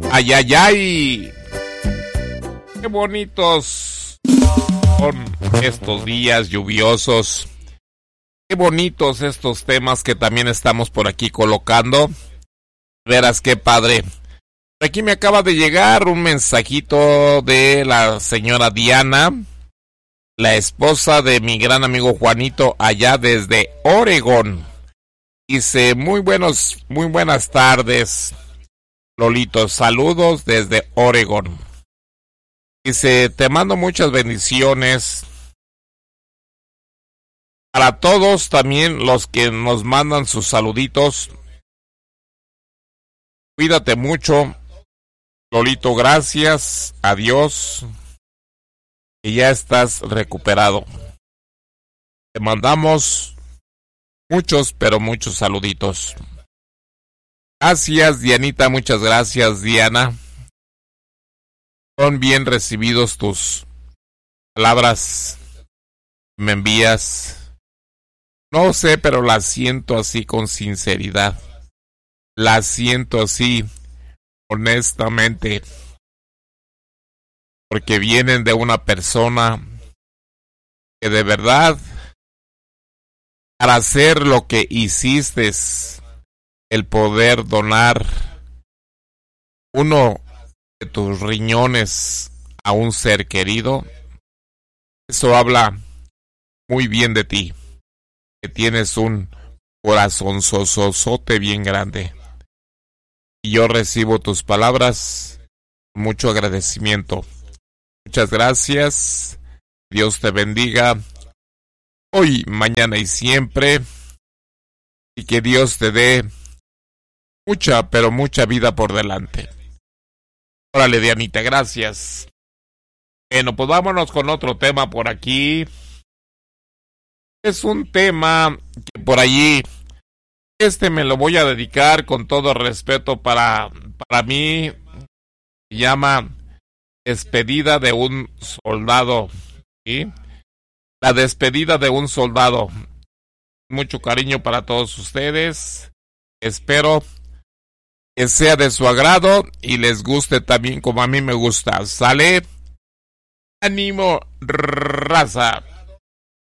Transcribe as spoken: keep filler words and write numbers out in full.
Ay, ay, ay. Qué bonitos son estos días lluviosos. Qué bonitos estos temas que también estamos por aquí colocando. Verás qué padre. Por aquí me acaba de llegar un mensajito de la señora Diana, la esposa de mi gran amigo Juanito, allá desde Oregón. Dice, muy buenos, muy buenas tardes, Lolito, saludos desde Oregón. Dice, te mando muchas bendiciones. Para todos también los que nos mandan sus saluditos. Cuídate mucho, Lolito, gracias a Dios que ya estás recuperado. Te mandamos muchos, pero muchos saluditos. Gracias, Dianita, muchas gracias, Diana. Son bien recibidos tus palabras que me envías. No sé, pero las siento así con sinceridad. Las siento así, honestamente. Porque vienen de una persona que de verdad, para hacer lo que hiciste, el poder donar uno de tus riñones a un ser querido, eso habla muy bien de ti, que tienes un corazón sososote bien grande. Y yo recibo tus palabras con mucho agradecimiento. Muchas gracias. Dios te bendiga hoy, mañana y siempre. Y que Dios te dé mucha, pero mucha vida por delante. Órale, Dianita, gracias. Bueno, pues vámonos con otro tema por aquí. Es un tema que por allí, este me lo voy a dedicar con todo respeto para, para mí. Se llama Despedida de un soldado. ¿Sí? La despedida de un soldado. Mucho cariño para todos ustedes. Espero que sea de su agrado y les guste también como a mí me gusta. ¿Sale? ¡Ánimo, raza!